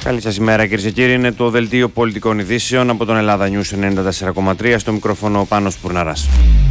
Καλή σας ημέρα, κυρίες και κύριοι. Είναι το δελτίο πολιτικών ειδήσεων από τον Ελλάδα News 94,3. Στο μικρόφωνο ο Πάνος Πουρναράς.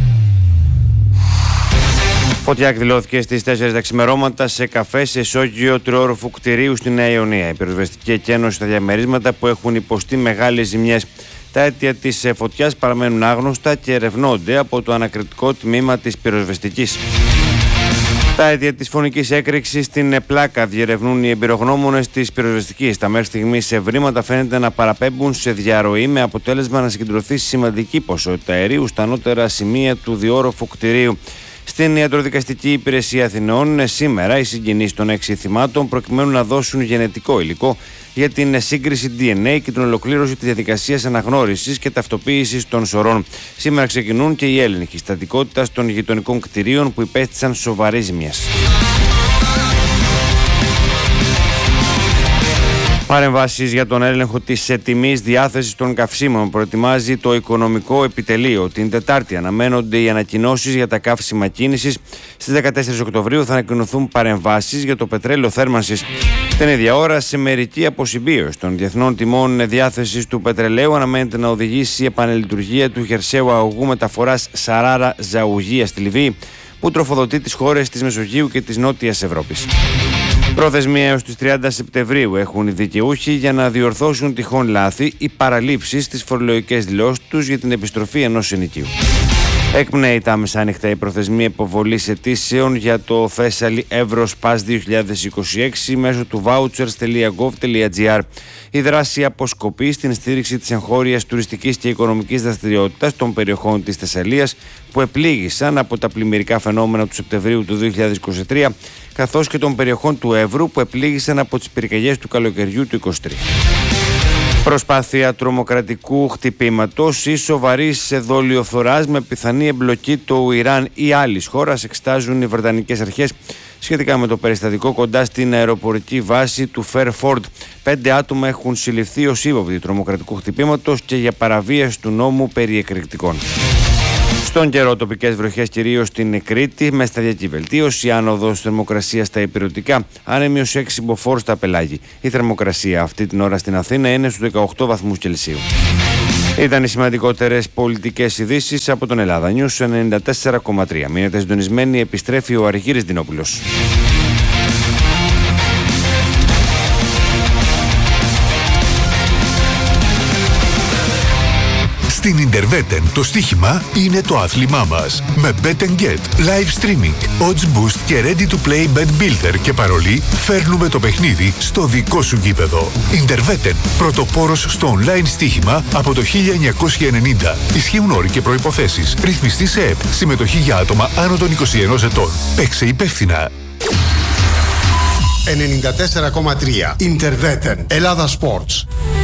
Φωτιά εκδηλώθηκε στις 4 τα ξημερώματα σε καφέ σε ισόγειο τριόροφου κτηρίου στη Νέα Ιωνία. Η πυροσβεστική εκένωση στα διαμερίσματα που έχουν υποστεί μεγάλες ζημιές. Τα αίτια της φωτιάς παραμένουν άγνωστα και ερευνώνται από το ανακριτικό τμήμα της πυροσβεστικής. Τα αίτια της φωνικής έκρηξης στην πλάκα διερευνούν οι εμπειρογνώμονες της πυροσβεστικής. Τα μέχρι στιγμής ευρήματα φαίνεται να παραπέμπουν σε διαρροή, με αποτέλεσμα να συγκεντρωθεί σημαντική ποσότητα αερίου στα ανώτερα σημεία του διόροφου κτηρίου. Στην Ιατροδικαστική Υπηρεσία Αθηνών σήμερα οι συγγενείς των 6 θυμάτων προκειμένου να δώσουν γενετικό υλικό για την σύγκριση DNA και την ολοκλήρωση της διαδικασίας αναγνώρισης και ταυτοποίησης των σωρών. Σήμερα ξεκινούν και οι έλεγχοι στατικότητας των γειτονικών κτηρίων που υπέστησαν σοβαρές ζημιές. Παρεμβάσεις για τον έλεγχο της τιμής διάθεσης των καυσίμων προετοιμάζει το Οικονομικό Επιτελείο. Την Τετάρτη αναμένονται οι ανακοινώσεις για τα καύσιμα κίνησης. Στις 14 Οκτωβρίου θα ανακοινωθούν παρεμβάσεις για το πετρέλαιο θέρμανσης. Την ίδια ώρα, σε μερική αποσυμπίωση των διεθνών τιμών διάθεσης του πετρελαίου, αναμένεται να οδηγήσει η επανελειτουργία του χερσαίου αγωγού μεταφοράς Σαράρα Ζαουγία στη Λιβύη, που τροφοδοτεί τις χώρες της Μεσογείου και της Νότιας Ευρώπης. Προθεσμία έως τις 30 Σεπτεμβρίου έχουν οι δικαιούχοι για να διορθώσουν τυχόν λάθη ή παραλήψεις στις φορολογικές δηλώσεις τους για την επιστροφή ενός ενοικίου. Εκπνέει τα μεσάνυχτα η προθεσμία υποβολής αιτήσεων για το Thessaly Evros Pass 2026 μέσω του vouchers.gov.gr. Η δράση αποσκοπεί στην στήριξη της εγχώριας τουριστικής και οικονομικής δραστηριότητας των περιοχών της Θεσσαλίας που επλήγησαν από τα πλημμυρικά φαινόμενα του Σεπτεμβρίου του 2023, καθώς και των περιοχών του Εύρου που επλήγησαν από τις πυρκαγιές του καλοκαιριού του 2023. Προσπάθεια τρομοκρατικού χτυπήματος ή σοβαρής δολιοφθοράς με πιθανή εμπλοκή του Ιράν ή άλλης χώρας εξετάζουν οι βρετανικές αρχές σχετικά με το περιστατικό κοντά στην αεροπορική βάση του Fairford. 5 άτομα έχουν συλληφθεί ως ύποπτοι τρομοκρατικού χτυπήματος και για παραβίαση του νόμου περί εκρηκτικών. Στον καιρό, τοπικές βροχές κυρίως στην Κρήτη, με σταδιακή βελτίωση, άνοδος θερμοκρασίας στα ηπειρωτικά, άνεμοι ως 6 μποφόρ στα πελάγη. Η θερμοκρασία αυτή την ώρα στην Αθήνα είναι στους 18 βαθμούς Κελσίου. Ήταν οι σημαντικότερες πολιτικές ειδήσεις από τον Ελλάδα News 94,3. Μείνετε συντονισμένοι, επιστρέφει ο Αργύρης Δινόπουλος. Στην Interveten το στοίχημα είναι το άθλημά μας. Με Bet & Get, live streaming, odds boost και ready to play bet builder και παρολί, φέρνουμε το παιχνίδι στο δικό σου γήπεδο. Interveten, πρωτοπόρος στο online στοίχημα από το 1990. Ισχύουν όροι και προϋποθέσεις. Ρυθμιστή σε ΕΠ. Συμμετοχή για άτομα άνω των 21 ετών. Παίξε υπεύθυνα. 94,3 Interveten. Ελλάδα Sports.